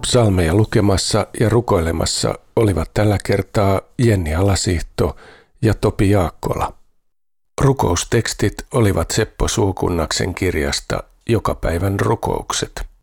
Psalmeja lukemassa ja rukoilemassa olivat tällä kertaa Jenni Alasihto ja Topi Jaakkola. Rukoustekstit olivat Seppo Suukunnaksen kirjasta Joka päivän rukoukset.